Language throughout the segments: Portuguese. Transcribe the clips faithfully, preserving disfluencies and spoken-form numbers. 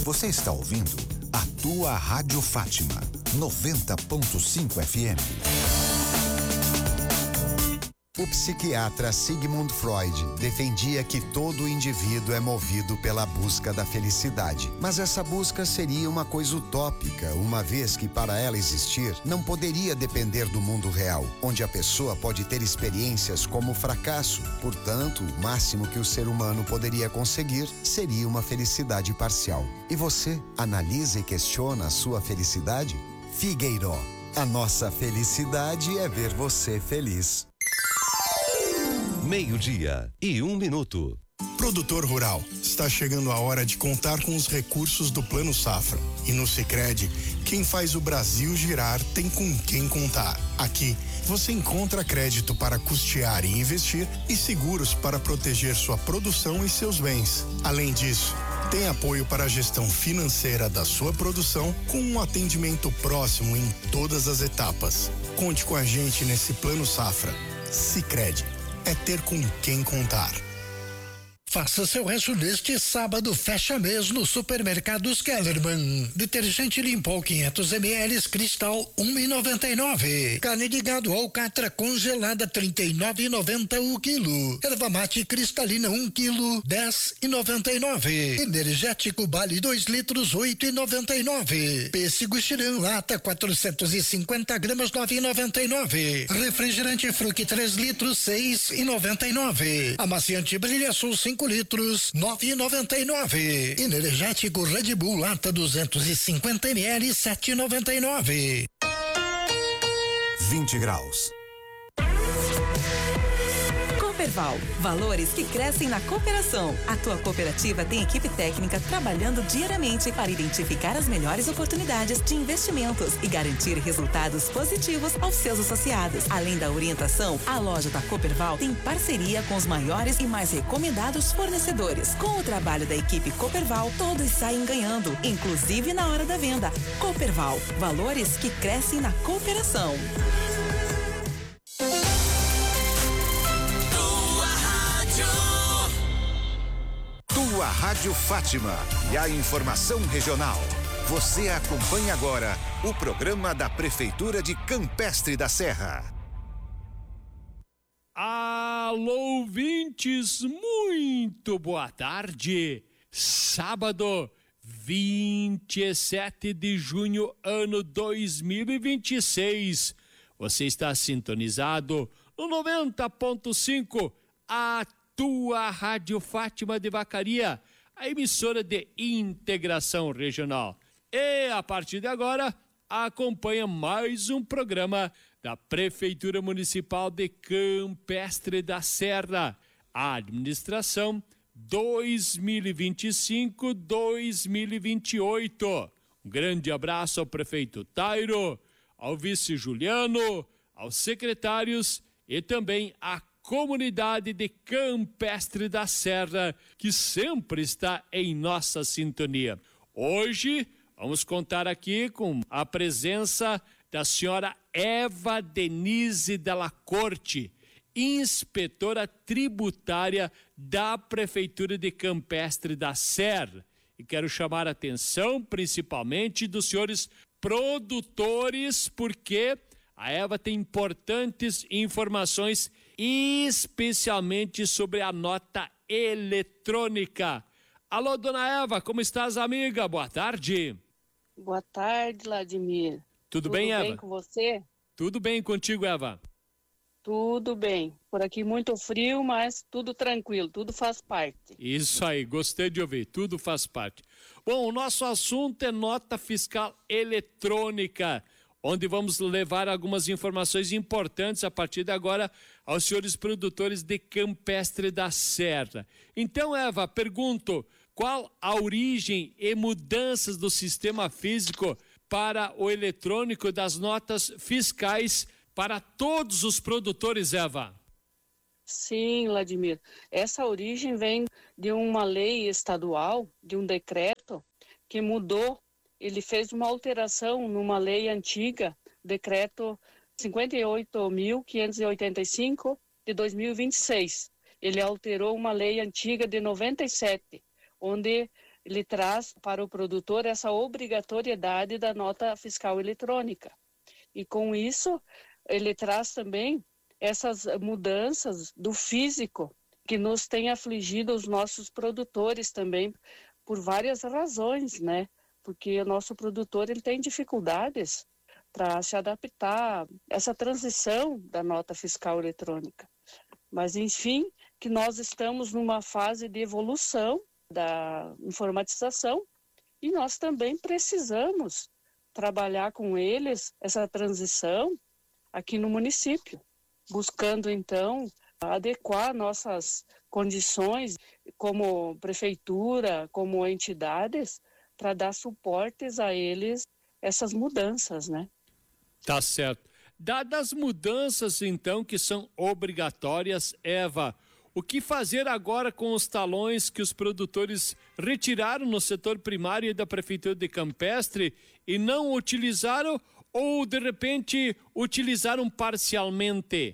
Você está ouvindo a tua Rádio Fátima, noventa ponto cinco F M. O psiquiatra Sigmund Freud defendia que todo indivíduo é movido pela busca da felicidade. Mas essa busca seria uma coisa utópica, uma vez que para ela existir, não poderia depender do mundo real, onde a pessoa pode ter experiências como fracasso. Portanto, o máximo que o ser humano poderia conseguir seria uma felicidade parcial. E você, analisa e questiona a sua felicidade? Figueiró, a nossa felicidade é ver você feliz. Meio-dia e um minuto. Produtor rural, está chegando a hora de contar com os recursos do Plano Safra. E no Sicredi, quem faz o Brasil girar tem com quem contar. Aqui, você encontra crédito para custear e investir e seguros para proteger sua produção e seus bens. Além disso, tem apoio para a gestão financeira da sua produção com um atendimento próximo em todas as etapas. Conte com a gente nesse Plano Safra. Sicredi. É ter com quem contar. Faça seu resto neste sábado, fecha mês no Supermercados Kellerman. Detergente Limpol quinhentos mililitros Cristal um e noventa e nove. Carne de gado alcatra congelada trinta e nove e noventa o quilo. Erva mate cristalina um quilo dez e noventa e nove. Energético Bali dois litros oito e noventa e nove. Pêssego Xirã lata quatrocentos e cinquenta gramas nove e noventa e nove. Refrigerante Fruc três litros seis e noventa e nove. Amaciante Brilha Sul cinco litros, nove e noventa e nove. Energético Red Bull lata duzentos e cinquenta mililitros, sete e noventa e nove. vinte graus. Cooperval, valores que crescem na cooperação. A tua cooperativa tem equipe técnica trabalhando diariamente para identificar as melhores oportunidades de investimentos e garantir resultados positivos aos seus associados. Além da orientação, a loja da Cooperval tem parceria com os maiores e mais recomendados fornecedores. Com o trabalho da equipe Cooperval, todos saem ganhando, inclusive na hora da venda. Cooperval, valores que crescem na cooperação. Tua Rádio Fátima e a informação regional. Você acompanha agora o programa da Prefeitura de Campestre da Serra. Alô, ouvintes, muito boa tarde. Sábado, vinte e sete de junho, ano dois mil e vinte e seis. Você está sintonizado no noventa ponto cinco, a tua Rádio Fátima de Vacaria, a emissora de integração regional. E a partir de agora, acompanha mais um programa da Prefeitura Municipal de Campestre da Serra, a administração dois mil e vinte e cinco a dois mil e vinte e oito. Um grande abraço ao prefeito Tairo, ao vice Juliano, aos secretários e também à comunidade de Campestre da Serra, que sempre está em nossa sintonia. Hoje, vamos contar aqui com a presença da senhora Eva Denise Della Corte, inspetora tributária da Prefeitura de Campestre da Serra. E quero chamar a atenção, principalmente, dos senhores produtores, porque a Eva tem importantes informações, especialmente sobre a nota eletrônica. Alô, dona Eva, como estás, amiga? Boa tarde. Boa tarde, Vladimir. Tudo, Tudo bem, Eva? Tudo bem com você? Tudo bem contigo, Eva? Tudo bem. Por aqui muito frio, mas tudo tranquilo, tudo faz parte. Isso aí, gostei de ouvir, tudo faz parte. Bom, o nosso assunto é nota fiscal eletrônica, onde vamos levar algumas informações importantes a partir de agora aos senhores produtores de Campestre da Serra. Então, Eva, pergunto, qual a origem e mudanças do sistema físico para o eletrônico das notas fiscais para todos os produtores, Eva? Sim, Vladimir. Essa origem vem de uma lei estadual, de um decreto que mudou. Ele fez uma alteração numa lei antiga, decreto cinquenta e oito mil quinhentos e oitenta e cinco de dois mil e vinte e seis. Ele alterou uma lei antiga de noventa e sete, onde ele traz para o produtor essa obrigatoriedade da nota fiscal eletrônica. E com isso, ele traz também essas mudanças do físico que nos tem afligido os nossos produtores também por várias razões, né? Porque o nosso produtor ele tem dificuldades para se adaptar a essa transição da nota fiscal eletrônica. Mas, enfim, que nós estamos numa fase de evolução da informatização e nós também precisamos trabalhar com eles essa transição aqui no município, buscando, então, adequar nossas condições como prefeitura, como entidades, para dar suportes a eles, essas mudanças, né? Tá certo. Dadas as mudanças, então, que são obrigatórias, Eva, o que fazer agora com os talões que os produtores retiraram no setor primário da Prefeitura de Campestre e não utilizaram ou, de repente, utilizaram parcialmente?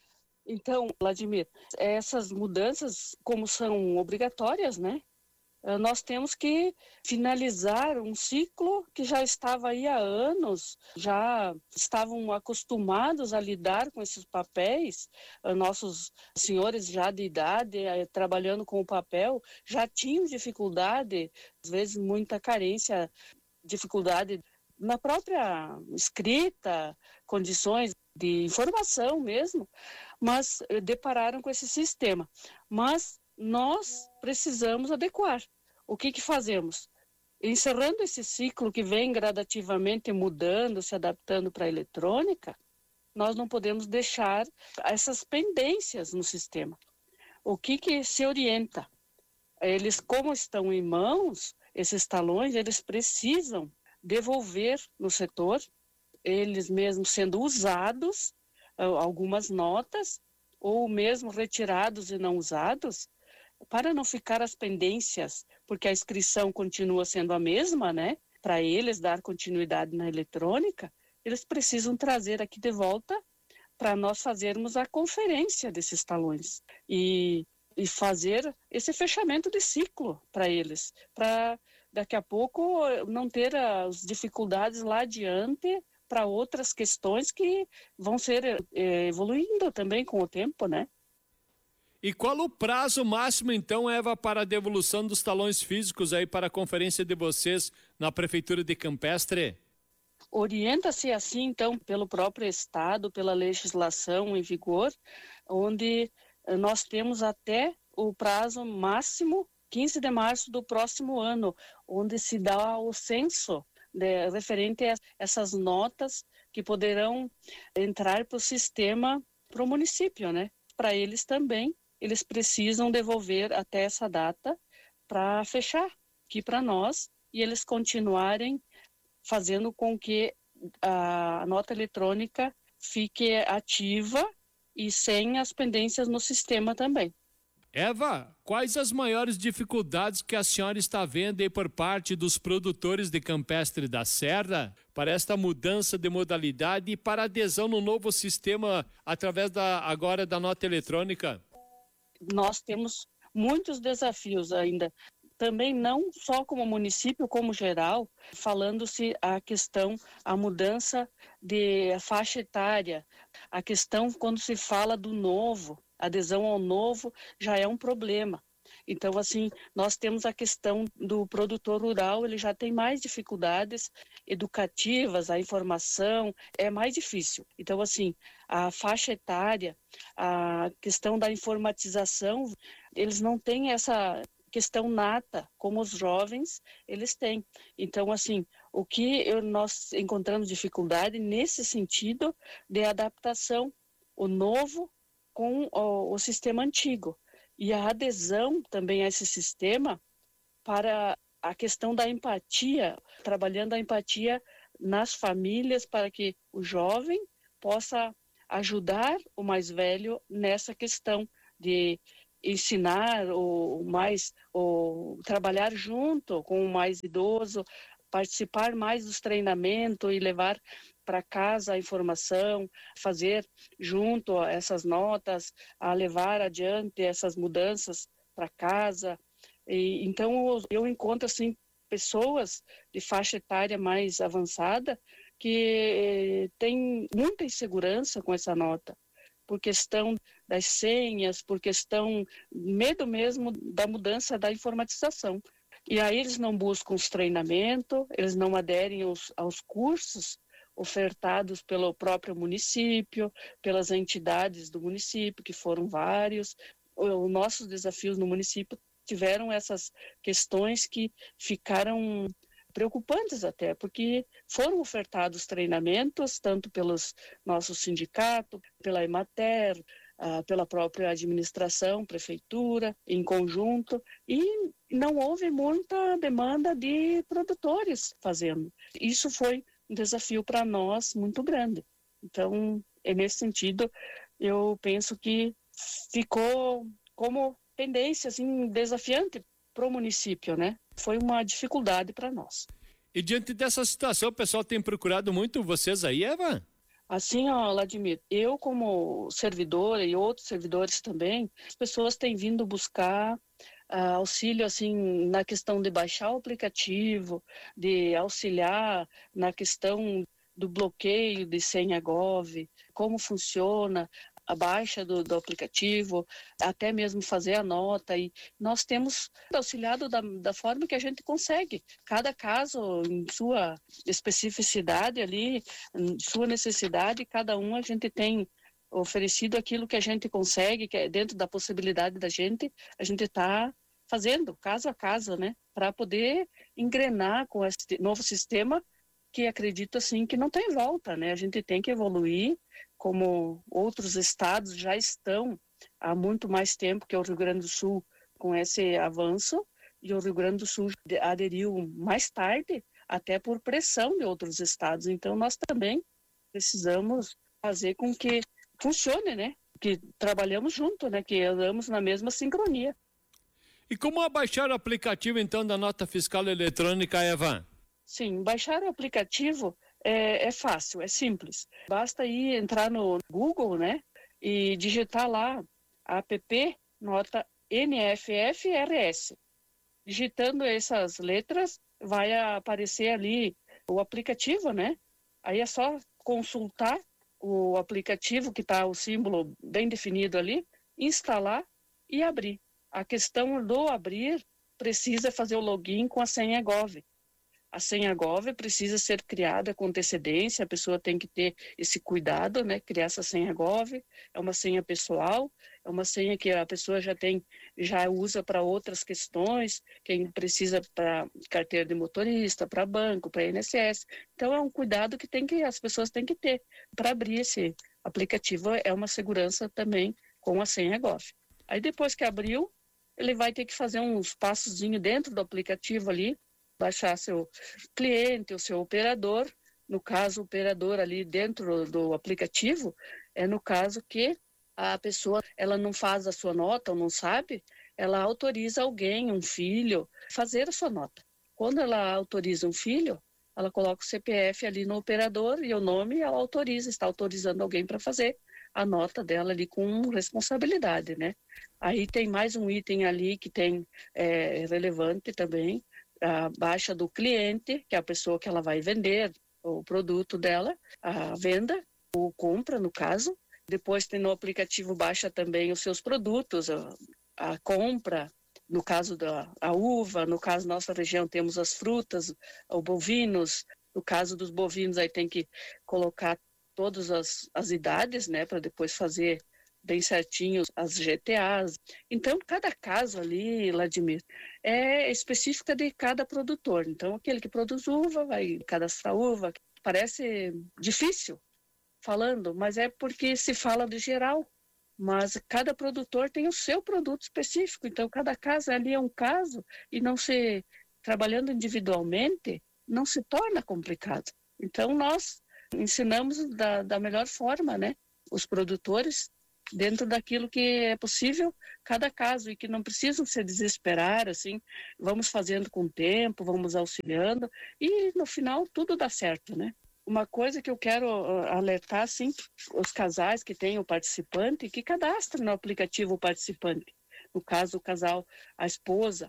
Então, Vladimir, essas mudanças, como são obrigatórias, né? Nós temos que finalizar um ciclo que já estava aí há anos, já estavam acostumados a lidar com esses papéis, nossos senhores já de idade, trabalhando com o papel, já tinham dificuldade, às vezes muita carência, dificuldade na própria escrita, condições de informação mesmo, mas depararam com esse sistema. Mas nós precisamos adequar. O que que fazemos? Encerrando esse ciclo que vem gradativamente mudando, se adaptando para a eletrônica, nós não podemos deixar essas pendências no sistema. O que que se orienta? Eles, como estão em mãos, esses talões, eles precisam devolver no setor, eles mesmos sendo usados, algumas notas, ou mesmo retirados e não usados, para não ficar as pendências, porque a inscrição continua sendo a mesma, né? Para eles dar continuidade na eletrônica, eles precisam trazer aqui de volta para nós fazermos a conferência desses talões e, e fazer esse fechamento de ciclo para eles, para daqui a pouco não ter as dificuldades lá adiante para outras questões que vão ser é, evoluindo também com o tempo, né? E qual o prazo máximo, então, Eva, para a devolução dos talões físicos aí para a conferência de vocês na Prefeitura de Campestre? Orienta-se assim, então, pelo próprio Estado, pela legislação em vigor, onde nós temos até o prazo máximo, quinze de março do próximo ano, onde se dá o censo de, referente a essas notas que poderão entrar para o sistema, para o município, né? Para eles também, eles precisam devolver até essa data para fechar aqui para nós e eles continuarem fazendo com que a nota eletrônica fique ativa e sem as pendências no sistema também. Eva, quais as maiores dificuldades que a senhora está vendo aí por parte dos produtores de Campestre da Serra para esta mudança de modalidade e para adesão no novo sistema através da, agora da nota eletrônica? Nós temos muitos desafios ainda, também não só como município, como geral, falando-se a questão, a mudança de faixa etária, a questão quando se fala do novo, adesão ao novo já é um problema. Então, assim, nós temos a questão do produtor rural, ele já tem mais dificuldades educativas, a informação é mais difícil. Então, assim, a faixa etária, a questão da informatização, eles não têm essa questão nata, como os jovens, eles têm. Então, assim, o que eu, nós encontramos dificuldade nesse sentido de adaptação, o novo com o, o sistema antigo. E a adesão também a esse sistema para a questão da empatia, trabalhando a empatia nas famílias para que o jovem possa ajudar o mais velho nessa questão de ensinar o mais, o, trabalhar junto com o mais idoso, participar mais dos treinamentos e levar para casa a informação, fazer junto essas notas, a levar adiante essas mudanças para casa, E, então, eu encontro, assim, pessoas de faixa etária mais avançada que têm muita insegurança com essa nota, por questão das senhas, por questão, medo mesmo da mudança da informatização. E aí eles não buscam os treinamentos, eles não aderem aos, aos cursos ofertados pelo próprio município, pelas entidades do município, que foram vários. Os nossos desafios no município tiveram essas questões que ficaram preocupantes até, porque foram ofertados treinamentos, tanto pelos nossos sindicatos, pela Emater, ah, pela própria administração, prefeitura, em conjunto, e não houve muita demanda de produtores fazendo. Isso foi um desafio para nós muito grande. Então, é nesse sentido, eu penso que ficou como pendência, assim, desafiante para o município, né? Foi uma dificuldade para nós. E diante dessa situação, o pessoal tem procurado muito vocês aí, Eva? Assim, ó, Vladimir, eu como servidora e outros servidores também, as pessoas têm vindo buscar uh, auxílio, assim, na questão de baixar o aplicativo, de auxiliar na questão do bloqueio de senha Gov, como funciona a baixa do, do aplicativo, até mesmo fazer a nota. E nós temos auxiliado da, da forma que a gente consegue. Cada caso, em sua especificidade ali, em sua necessidade, cada um a gente tem oferecido aquilo que a gente consegue, que é dentro da possibilidade da gente, a gente está fazendo, caso a caso, né? Para poder engrenar com esse novo sistema, que acredito assim que não tem volta, né? A gente tem que evoluir, como outros estados já estão há muito mais tempo que o Rio Grande do Sul com esse avanço, e o Rio Grande do Sul aderiu mais tarde, até por pressão de outros estados. Então nós também precisamos fazer com que funcione, né? Que trabalhamos junto, né? Que andamos na mesma sincronia. E como baixar o aplicativo então da nota fiscal eletrônica, Eva? Sim, baixar o aplicativo é, é fácil, é simples. Basta ir entrar no Google, né, e digitar lá app nota N F F R S. Digitando essas letras, vai aparecer ali o aplicativo, né? Aí é só consultar o aplicativo, que está o símbolo bem definido ali, instalar e abrir. A questão do abrir precisa fazer o login com a senha Gov. A senha Gov precisa ser criada com antecedência, a pessoa tem que ter esse cuidado, né? Criar essa senha Gov, é uma senha pessoal, é uma senha que a pessoa já tem, já usa para outras questões, quem precisa para carteira de motorista, para banco, para I N S S. Então é um cuidado que, tem que as pessoas têm que ter para abrir esse aplicativo, é uma segurança também com a senha Gov. Aí depois que abriu, ele vai ter que fazer uns passozinhos dentro do aplicativo ali, baixar seu cliente, o seu operador. No caso, o operador ali dentro do aplicativo, é no caso que a pessoa ela não faz a sua nota ou não sabe, ela autoriza alguém, um filho, fazer a sua nota. Quando ela autoriza um filho, ela coloca o C P F ali no operador e o nome, ela autoriza, está autorizando alguém para fazer a nota dela ali com responsabilidade, né? Aí tem mais um item ali que tem é, relevante também, a baixa do cliente, que é a pessoa que ela vai vender o produto dela, a venda, ou compra no caso. Depois tem no aplicativo, baixa também os seus produtos, a, a compra, no caso da a uva, no caso da nossa região temos as frutas, os bovinos, no caso dos bovinos aí tem que colocar todas as, as idades, né, para depois fazer bem certinho as G T As. Então, cada caso ali, Vladimir, é específica de cada produtor. Então, aquele que produz uva vai cadastrar uva. Parece difícil falando, mas é porque se fala de geral. Mas cada produtor tem o seu produto específico. Então, cada caso ali é um caso, e não se trabalhando individualmente, não se torna complicado. Então, nós ensinamos da, da melhor forma, né, os produtores, dentro daquilo que é possível, cada caso, e que não precisam se desesperar, assim, vamos fazendo com o tempo, vamos auxiliando, e no final tudo dá certo, né? Uma coisa que eu quero alertar, assim, os casais que têm o participante, que cadastrem no aplicativo o participante. No caso, o casal, a esposa,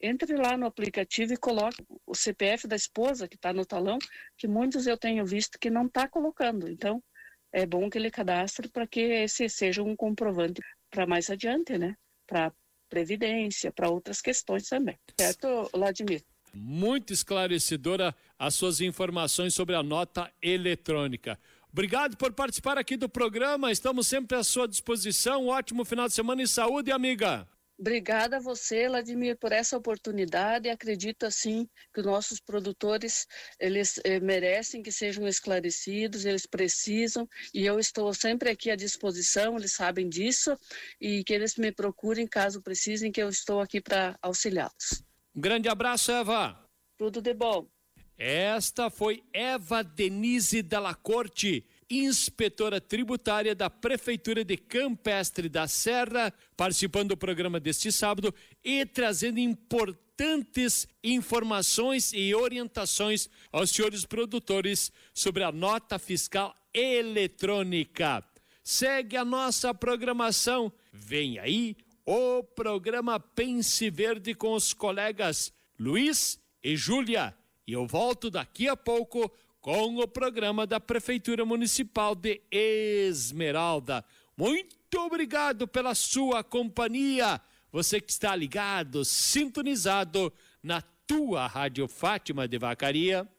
entre lá no aplicativo e coloque o C P F da esposa que está no talão, que muitos eu tenho visto que não está colocando. Então, é bom que ele cadastre para que esse seja um comprovante para mais adiante, né? Para previdência, para outras questões também. Certo, Vladimir? Muito esclarecedora as suas informações sobre a nota eletrônica. Obrigado por participar aqui do programa, estamos sempre à sua disposição. Um ótimo final de semana e saúde, amiga. Obrigada a você, Vladimir, por essa oportunidade. Acredito, assim, que os nossos produtores, eles eh, merecem que sejam esclarecidos, eles precisam, e eu estou sempre aqui à disposição, eles sabem disso, e que eles me procurem caso precisem, que eu estou aqui para auxiliá-los. Um grande abraço, Eva. Tudo de bom. Esta foi Eva Denise Dalla Corte, inspetora tributária da Prefeitura de Campestre da Serra, participando do programa deste sábado e trazendo importantes informações e orientações aos senhores produtores sobre a nota fiscal eletrônica. Segue a nossa programação. Vem aí o programa Pense Verde com os colegas Luiz e Júlia. E eu volto daqui a pouco com o programa da Prefeitura Municipal de Esmeralda. Muito obrigado pela sua companhia. Você que está ligado, sintonizado na tua Rádio Fátima de Vacaria.